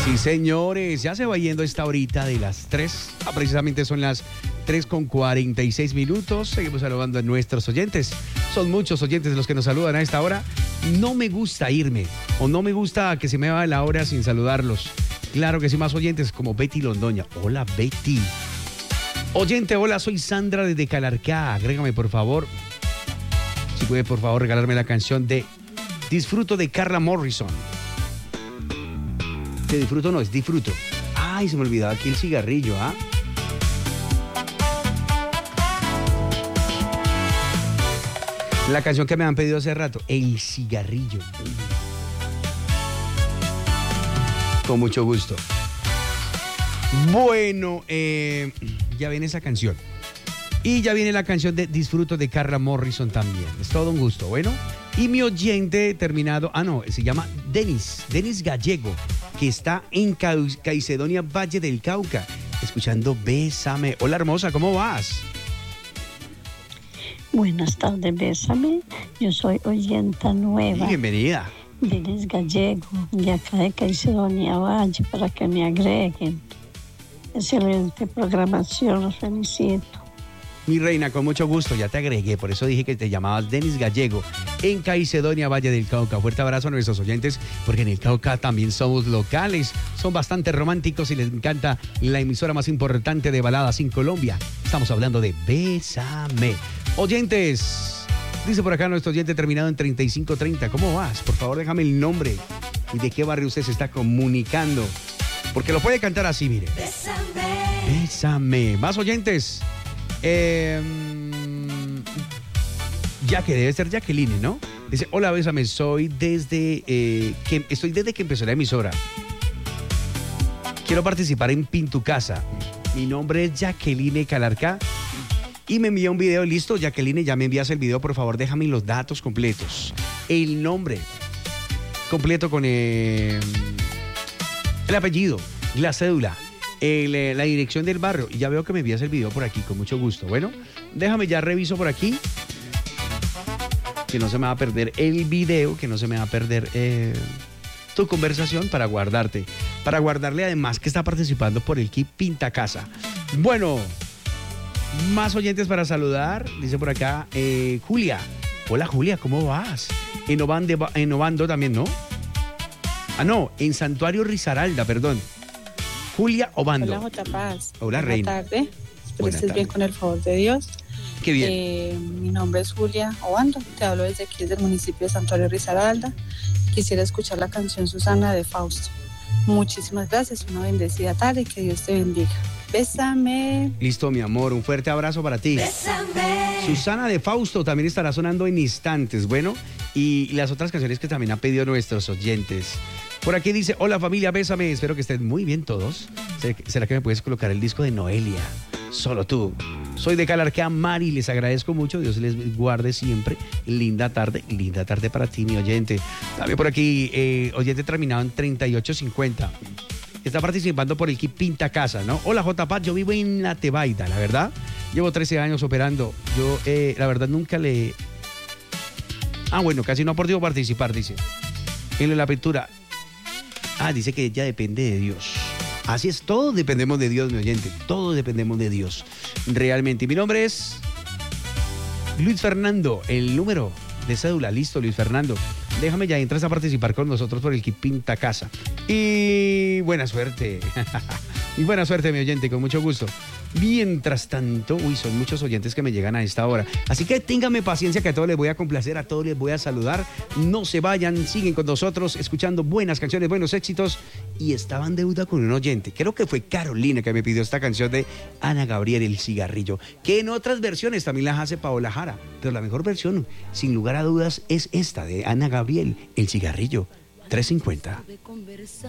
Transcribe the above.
Sí, señores, ya se va yendo esta horita de las 3. Precisamente son las 3:46. Seguimos saludando a nuestros oyentes. Son muchos oyentes los que nos saludan a esta hora. No me gusta irme, o no me gusta que se me vaya la hora sin saludarlos. Claro que sí, más oyentes como Betty Londoña. Hola, Betty. Oyente, hola, soy Sandra desde Calarcá. Agrégame, por favor. Si puede, por favor, regalarme la canción de Disfruto de Carla Morrison. ¿De disfruto no? Es disfruto. Ay, se me olvidaba aquí el cigarrillo, ¿ah? La canción que me han pedido hace rato, El cigarrillo. Con mucho gusto. Bueno, ya viene esa canción. Y ya viene la canción de Disfruto de Carla Morrison también. Es todo un gusto, bueno. Y mi oyente terminado, se llama Denis Gallego, que está en Caicedonia, Valle del Cauca, escuchando Bésame. Hola, hermosa, ¿cómo vas? Buenas tardes, Bésame. Yo soy oyenta nueva. Bienvenida. Denis Gallego, de acá de Caicedonia Valle, para que me agreguen. Excelente programación, los felicito. Mi reina, con mucho gusto, ya te agregué, por eso dije que te llamabas Denis Gallego, en Caicedonia, Valle del Cauca. Fuerte abrazo a nuestros oyentes, porque en el Cauca también somos locales, son bastante románticos y les encanta la emisora más importante de baladas en Colombia. Estamos hablando de Bésame. Oyentes, dice por acá nuestro oyente terminado en 3530, ¿cómo vas? Por favor, déjame el nombre y de qué barrio usted se está comunicando, porque lo puede cantar así, mire. Bésame. Bésame. Más oyentes. Ya que debe ser Jacqueline, ¿no? Dice, hola, Bésame, estoy desde que empezó la emisora. Quiero participar en Pin Tu Casa. Mi nombre es Jacqueline Calarcá y me envía un video. Listo, Jacqueline, ya me envías el video, por favor, déjame los datos completos. El nombre completo con el apellido, la cédula. La dirección del barrio, y ya veo que me envías el video por aquí, con mucho gusto. Bueno, déjame ya reviso por aquí, que no se me va a perder el video, que no se me va a perder tu conversación, para guardarle además que está participando por el kit Pinta Casa. Bueno, más oyentes para saludar, dice por acá Julia. Hola, Julia, ¿cómo vas? En Obando también, ¿no? En Santuario Risaralda, perdón. Julia Obando. Hola, J. Paz. Hola, reina. Buenas tardes. Espero estés bien con el favor de Dios. Qué bien. Mi nombre es Julia Obando. Te hablo desde aquí, desde el municipio de Santuario Risaralda. Quisiera escuchar la canción Susana de Fausto. Muchísimas gracias. Una bendecida tarde y que Dios te bendiga. Bésame. Listo, mi amor. Un fuerte abrazo para ti. Bésame. Susana de Fausto también estará sonando en instantes. Bueno, y las otras canciones que también han pedido nuestros oyentes. Por aquí dice, hola familia, bésame, espero que estén muy bien todos. ¿Será que me puedes colocar el disco de Noelia? Solo tú. Soy de Calarcá, Mari, les agradezco mucho, Dios les guarde siempre. Linda tarde para ti, mi oyente. También por aquí, oyente terminado en 3850. Está participando por el kit Pinta Casa, ¿no? Hola, J. Paz, yo vivo en La Tebaida, la verdad. Llevo 13 años operando. Yo, la verdad, nunca le... casi no he podido participar, dice. En la apertura... dice que ella depende de Dios. Así es, todos dependemos de Dios, mi oyente. Todos dependemos de Dios. Realmente. Mi nombre es Luis Fernando. El número de cédula, listo, Luis Fernando. Déjame ya, entras a participar con nosotros por el kit Pinta Casa. Y buena suerte. Y buena suerte, mi oyente, con mucho gusto. Mientras tanto, son muchos oyentes que me llegan a esta hora. Así que ténganme paciencia, que a todos les voy a complacer, a todos les voy a saludar. No se vayan, siguen con nosotros escuchando buenas canciones, buenos éxitos. Y estaba en deuda con un oyente. Creo que fue Carolina que me pidió esta canción de Ana Gabriel, El cigarrillo. Que en otras versiones también las hace Paola Jara. Pero la mejor versión, sin lugar a dudas, es esta de Ana Gabriel, El cigarrillo. 350.